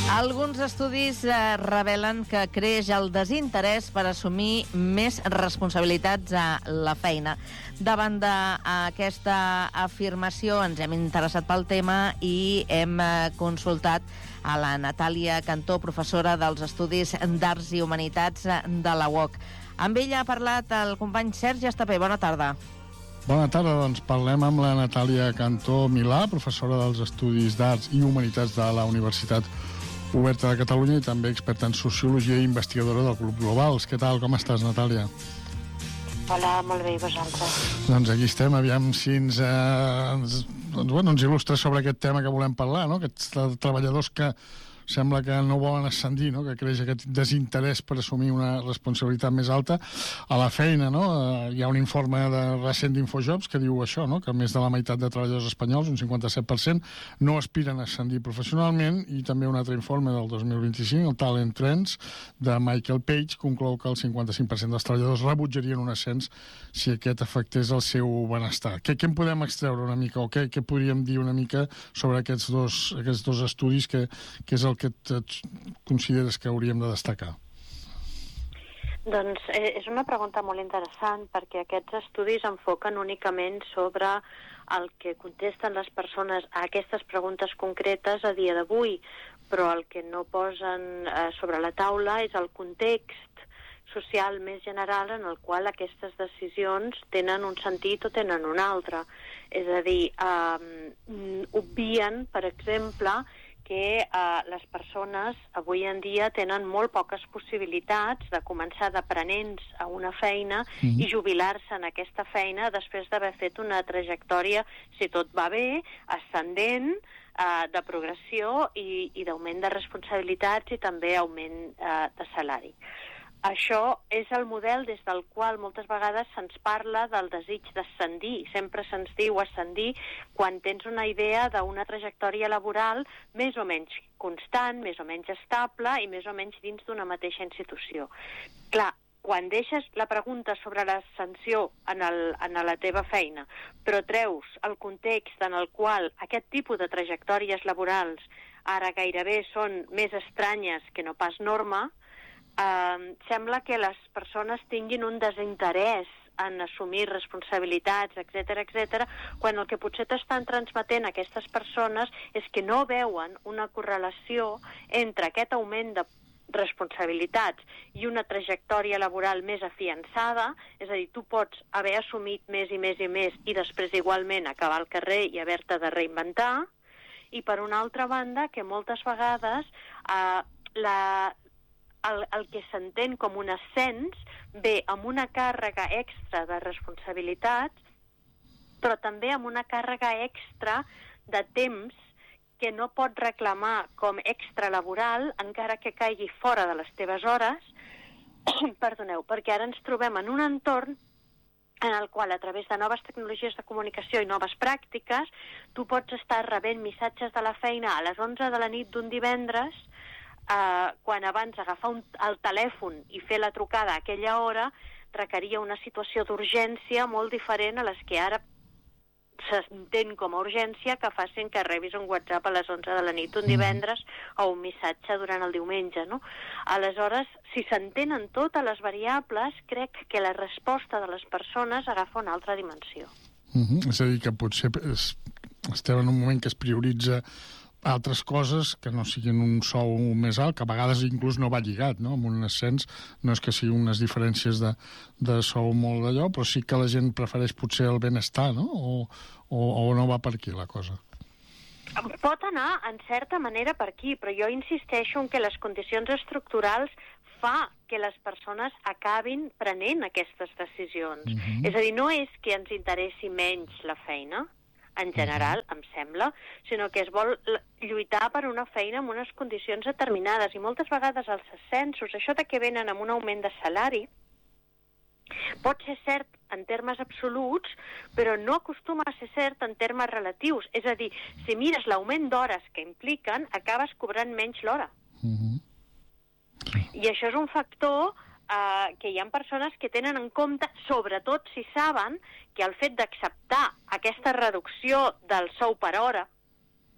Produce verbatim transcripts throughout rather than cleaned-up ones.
Alguns estudis eh, revelen que creix el desinterès per assumir més responsabilitats a la feina. Davant d'aquesta afirmació ens hem interessat pel tema i hem eh, consultat a la Natàlia Cantó, professora dels Estudis d'Arts i Humanitats de la U O C. Amb ella ha parlat el company Sergi Estapé. Bona tarda. Bona tarda, doncs parlem amb la Natàlia Cantó Milà, professora dels Estudis d'Arts i Humanitats de la Universitat Oberta de Catalunya i també experta en Sociologia i investigadora del Club Globals. Què tal, com estàs, Natàlia? Hola, molt bé, i vosaltres? Doncs aquí estem, aviam si ens, eh, ens, doncs, bueno, ens il·lustres sobre aquest tema que volem parlar, no? Aquests treballadors que sembla que no volen ascendir, no? Que creix aquest desinterès per assumir una responsabilitat més alta a la feina, no? Eh, hi ha un informe de recent d'Infojobs que diu això, no? Que més de la meitat de treballadors espanyols, un cinquanta-set per cent, no aspiren a ascendir professionalment, i també un altre informe del dos mil vint-i-cinc, el Talent Trends, de Michael Page, conclou que el cinquanta-cinc per cent dels treballadors rebutjarien un ascens si aquest afectés el seu benestar. Què, què en podem extreure una mica, o què, què podríem dir una mica sobre aquests dos, aquests dos estudis, que, que és el que et consideres que hauríem de destacar? Doncs eh, és una pregunta molt interessant, perquè aquests estudis enfoquen únicament sobre el que contesten les persones a aquestes preguntes concretes a dia d'avui, però el que no posen eh, sobre la taula és el context social més general en el qual aquestes decisions tenen un sentit o tenen un altre. És a dir, eh, obvien, per exemple, que eh, les persones avui en dia tenen molt poques possibilitats de començar d'aprenents a una feina mm. i jubilar-se en aquesta feina després d'haver fet una trajectòria, si tot va bé, ascendent, eh, de progressió i, i d'augment de responsabilitats i també augment eh, de salari. Això és el model des del qual moltes vegades se'ns parla del desig d'ascendir. Sempre se'ns diu ascendir quan tens una idea d'una trajectòria laboral més o menys constant, més o menys estable i més o menys dins d'una mateixa institució. Clar, quan deixes la pregunta sobre l'ascensió en, el, en la teva feina, però treus el context en el qual aquest tipus de trajectòries laborals ara gairebé són més estranyes que no pas norma, Uh, sembla que les persones tinguin un desinterès en assumir responsabilitats, etcètera, etcètera, quan el que potser t'estan transmetent aquestes persones és que no veuen una correlació entre aquest augment de responsabilitats i una trajectòria laboral més afiançada. És a dir, tu pots haver assumit més i més i més i després igualment acabar al carrer i haver-te de reinventar, i per una altra banda que moltes vegades uh, la El, el que s'entén com un ascens ve amb una càrrega extra de responsabilitats, però també amb una càrrega extra de temps que no pots reclamar com extralaboral encara que caigui fora de les teves hores, perdoneu, perquè ara ens trobem en un entorn en el qual a través de noves tecnologies de comunicació i noves pràctiques tu pots estar rebent missatges de la feina a les onze de la nit d'un divendres, Uh, quan abans agafar un, el telèfon i fer la trucada a aquella hora requeria una situació d'urgència molt diferent a les que ara s'entén com a urgència que facin que rebis un WhatsApp a les onze de la nit un divendres o un missatge durant el diumenge, no? Aleshores, si s'entenen totes les variables, crec que la resposta de les persones agafa una altra dimensió. Mm-hmm. És a dir, que potser es, estem en un moment que es prioritza altres coses que no siguin un sou més alt, que a vegades inclús no va lligat, no? Amb un ascens no és que siguin unes diferències de, de sou molt d'allò, però sí que la gent prefereix potser el benestar, no? O, o, o no va per aquí la cosa? Pot anar en certa manera per aquí, però jo insisteixo en que les condicions estructurals fa que les persones acabin prenent aquestes decisions. Mm-hmm. És a dir, no és que ens interessi menys la feina, en general, em sembla, sinó que es vol lluitar per una feina amb unes condicions determinades, i moltes vegades els ascensos, això de que venen amb un augment de salari, pot ser cert en termes absoluts, però no acostuma a ser cert en termes relatius. És a dir, si mires l'augment d'hores que impliquen, acabes cobrant menys l'hora. Mm-hmm. I això és un factor Uh, que hi ha persones que tenen en compte, sobretot si saben que el fet d'acceptar aquesta reducció del sou per hora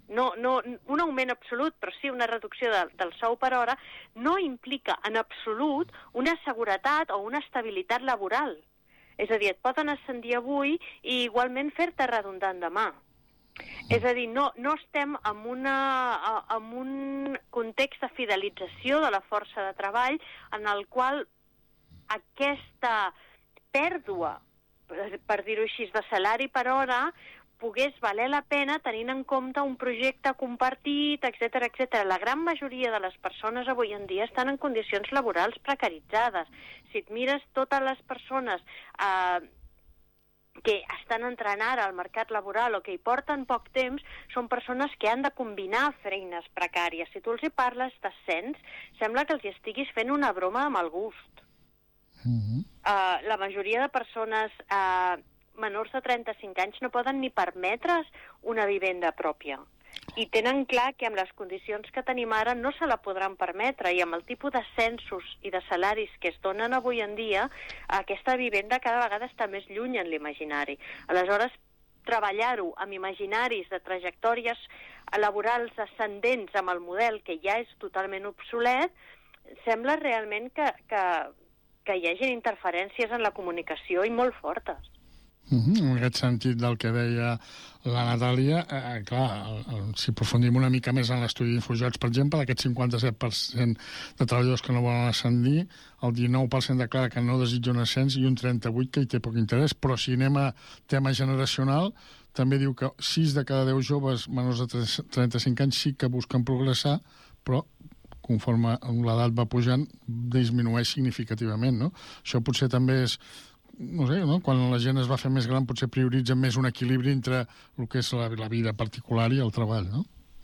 no, no, un augment absolut, però sí una reducció de, del sou per hora, no implica en absolut una seguretat o una estabilitat laboral. És a dir, et poden ascendir avui i igualment fer-te redundant demà. És a dir, no, no estem en, una, en un context de fidelització de la força de treball en el qual aquesta pèrdua, per dir-ho així, de salari per hora pogués valer la pena tenint en compte un projecte compartit, etcètera, etcètera. La gran majoria de les persones avui en dia estan en condicions laborals precaritzades. Si et mires totes les persones eh, que estan entrant ara al mercat laboral o que hi porten poc temps, són persones que han de combinar feines precàries. Si tu els hi parles d'ascens, sembla que els hi estiguis fent una broma amb el gust. Uh-huh. Uh, la majoria de persones uh, menors de trenta-cinc anys no poden ni permetre's una vivenda pròpia. I tenen clar que amb les condicions que tenim ara no se la podran permetre, i amb el tipus d'ascensos i de salaris que es donen avui en dia, aquesta vivenda cada vegada està més lluny en l'imaginari. Aleshores, treballar-ho amb imaginaris de trajectòries laborals ascendents amb el model que ja és totalment obsolet, sembla realment que, que, que hi hagi interferències en la comunicació i molt fortes. Uh-huh. En aquest sentit del que deia la Natàlia, eh, clar, el, el, si aprofundim una mica més en l'estudi d'Infojocs, per exemple, d'aquest cinquanta-set per cent de treballadors que no volen ascendir, el dinou per cent declara que no desitja un ascens i un trenta-vuit per cent que hi té poc interès. Però si anem a tema generacional, també diu que sis de cada deu joves menors de trenta-cinc anys sí que busquen progressar, però conforme l'edat va pujant, disminueix significativament, no? Això potser també és... no sé, no? Quan la gent es va fer més gran potser prioritza més un equilibri entre el que és la, la vida particular i el treball, no?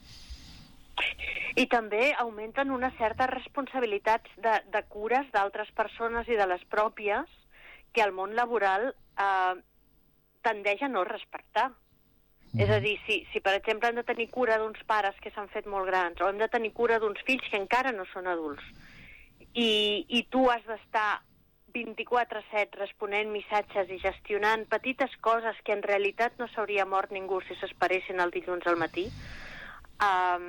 I també augmenten una certa responsabilitats de, de cures d'altres persones i de les pròpies que el món laboral eh, tendeix a no respectar. Mm. És a dir, si, si per exemple hem de tenir cura d'uns pares que s'han fet molt grans o hem de tenir cura d'uns fills que encara no són adults i, i tu has d'estar vint-i-quatre set responent missatges i gestionant petites coses que en realitat no s'hauria mort ningú si s'esperessin el dilluns al matí, um,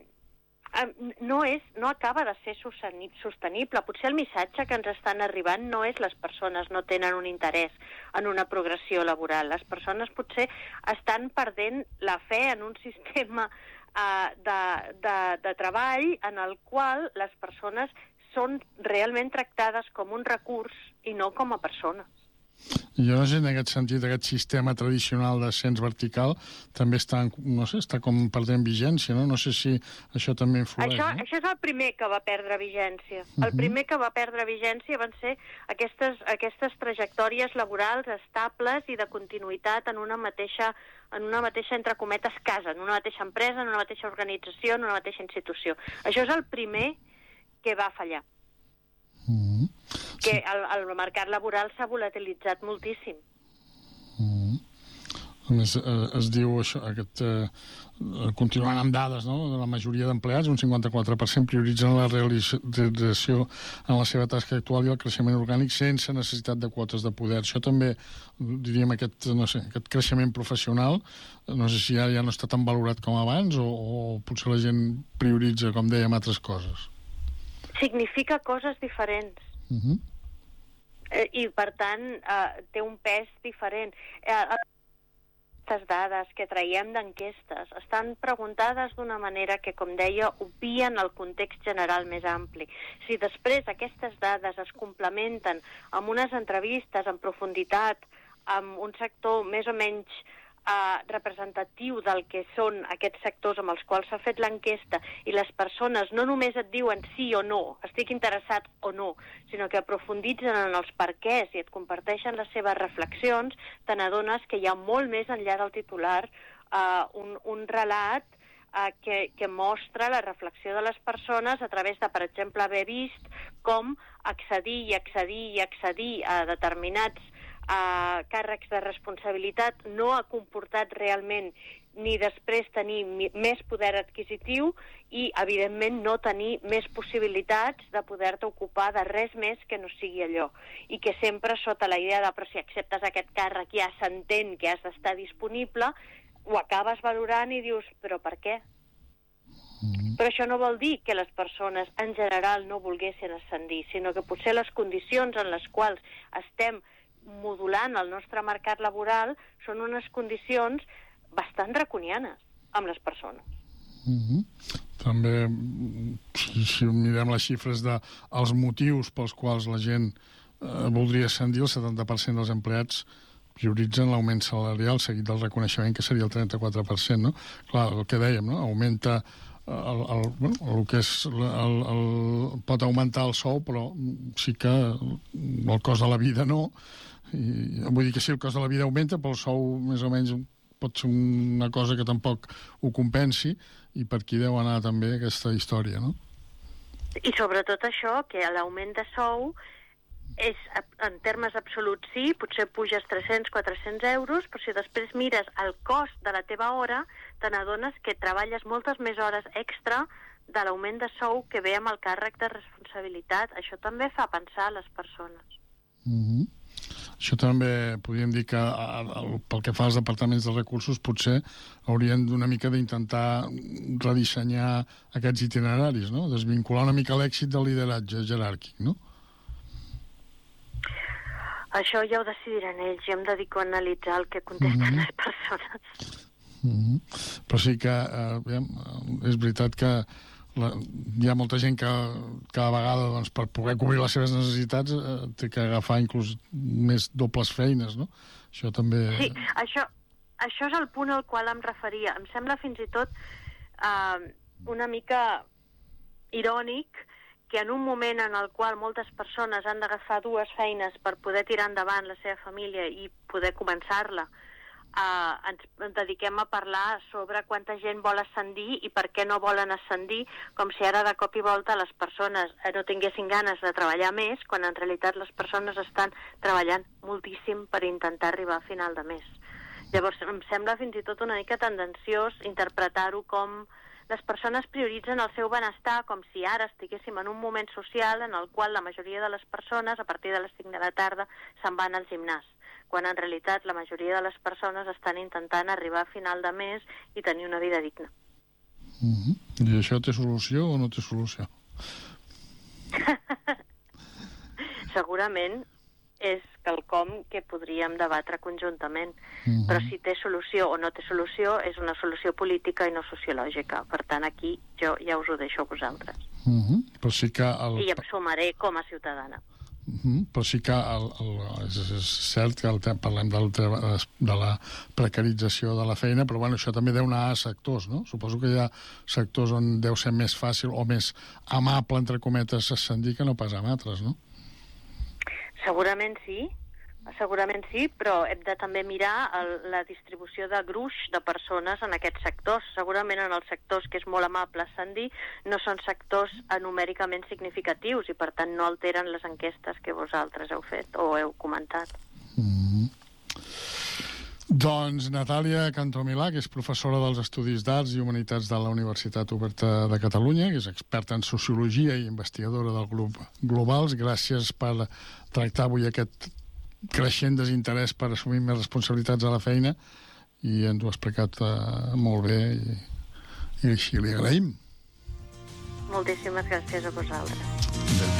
no, és, no acaba de ser sostenible. Potser el missatge que ens estan arribant no és les persones no tenen un interès en una progressió laboral. Les persones potser estan perdent la fe en un sistema uh, de, de, de treball en el qual les persones són realment tractades com un recurs i no com a persones. Jo no sé, en aquest sentit, aquest sistema tradicional d'ascens vertical també està, no sé, està com perdent vigència, no? No sé si això també influeix. Això, no? això és el primer que va perdre vigència. Uh-huh. El primer que va perdre vigència van ser aquestes, aquestes trajectòries laborals estables i de continuïtat en una mateixa, en una mateixa, entre cometes, casa, en una mateixa empresa, en una mateixa organització, en una mateixa institució. Això és el primer que va fallar. Mm-hmm. Que el, el mercat laboral s'ha volatilitzat moltíssim. Mm-hmm. A més, eh, es diu això, aquest, eh, continuant amb dades, no?, de la majoria d'empleats, un cinquanta-quatre per cent prioritzen la realització en la seva tasca actual i el creixement orgànic sense necessitat de quotes de poder. Això també, diríem, aquest, no sé, aquest creixement professional, no sé si ara ja no està tan valorat com abans o, o potser la gent prioritza, com dèiem, altres coses. Significa coses diferents. Uh-huh. eh, I, per tant, eh, té un pes diferent. Eh, aquestes dades que traiem d'enquestes estan preguntades d'una manera que, com deia, obvien el context general més ampli. Si després aquestes dades es complementen amb unes entrevistes en profunditat, amb un sector més o menys Uh, representatiu del que són aquests sectors amb els quals s'ha fet l'enquesta i les persones no només et diuen sí o no, estic interessat o no, sinó que aprofunditzen en els perquès i et comparteixen les seves reflexions, te n'adones que hi ha molt més enllà del titular uh, un, un relat uh, que, que mostra la reflexió de les persones a través de, per exemple, haver vist com accedir i accedir i accedir a determinats a càrrecs de responsabilitat no ha comportat realment ni després tenir més poder adquisitiu i, evidentment, no tenir més possibilitats de poder-te ocupar de res més que no sigui allò. I que sempre sota la idea de, però si acceptes aquest càrrec ja s'entén que has d'estar disponible, ho acabes valorant i dius, però per què? Mm. Però això no vol dir que les persones en general no volguessin ascendir, sinó que potser les condicions en les quals estem modulant el nostre mercat laboral són unes condicions bastant draconianes amb les persones. Mm-hmm. També, si, si mirem les xifres dels motius pels quals la gent eh, voldria ascendir, el setanta per cent dels empleats prioritzen l'augment salarial seguit del reconeixement, que seria el trenta-quatre per cent, no? Clar, el que dèiem, no? Augmenta el, el, bueno, el que és el, el, pot augmentar el sou, però sí que el cost de la vida no. I, vull dir que sí, el cost de la vida augmenta, però el sou més o menys pot ser una cosa que tampoc ho compensi, i per aquí deu anar també aquesta història, no? I sobretot això, que l'augment de sou és, en termes absoluts sí, potser puges tres-cents, quatre-cents euros, però si després mires el cost de la teva hora, te n'adones que treballes moltes més hores extra de l'augment de sou que ve amb el càrrec de responsabilitat. Això també fa pensar a les persones. Mm-hmm. Això també podríem dir que pel que fa als departaments de recursos potser haurien d'una mica d'intentar redissenyar aquests itineraris, no? Desvincular una mica l'èxit del lideratge jeràrquic, no? Això ja ho decidiran ells i em dedico a analitzar el que contesten mm-hmm. les persones. Mm-hmm. Però sí que eh, és veritat que la, hi ha molta gent que cada vegada doncs, per poder cobrir les seves necessitats eh, té que agafar inclús més dobles feines, no? Això també... Sí, això, això és el punt al qual em referia. Em sembla fins i tot eh, una mica irònic que en un moment en el qual moltes persones han d'agafar dues feines per poder tirar endavant la seva família i poder començar-la, Uh, ens dediquem a parlar sobre quanta gent vol ascendir i per què no volen ascendir, com si ara de cop i volta les persones no tinguessin ganes de treballar més, quan en realitat les persones estan treballant moltíssim per intentar arribar a final de mes. Llavors em sembla fins i tot una mica tendenciós interpretar-ho com les persones prioritzen el seu benestar, com si ara estiguéssim en un moment social en el qual la majoria de les persones a partir de les cinc de la tarda se'n van al gimnàs, quan en realitat la majoria de les persones estan intentant arribar a final de mes i tenir una vida digna. Mm-hmm. I això té solució o no té solució? Segurament és quelcom que podríem debatre conjuntament, mm-hmm. però si té solució o no té solució és una solució política i no sociològica. Per tant, aquí jo ja us ho deixo a vosaltres. Mm-hmm. Però sí que el... I em sumaré com a ciutadana. Mm-hmm. Però sí que el, el, és, és cert que el, parlem del, de la precarització de la feina, però bueno, això també deu anar a sectors, no? Suposo que hi ha sectors on deu ser més fàcil o més amable, entre cometes, ascendir que no pas en altres, no? Segurament sí, segurament sí, però hem de també mirar el, la distribució de gruix de persones en aquests sectors. Segurament en els sectors que és molt amable ascendir no són sectors numèricament significatius i per tant no alteren les enquestes que vosaltres heu fet o heu comentat. Mm-hmm. Doncs Natàlia Cantomilà, que és professora dels Estudis d'Arts i Humanitats de la Universitat Oberta de Catalunya, que és experta en Sociologia i investigadora del grup Globals, gràcies per tractar avui aquest creixent desinterès per assumir més responsabilitats a la feina i ens ho ha explicat uh, molt bé i, i així li agraïm. Moltíssimes gràcies a vosaltres.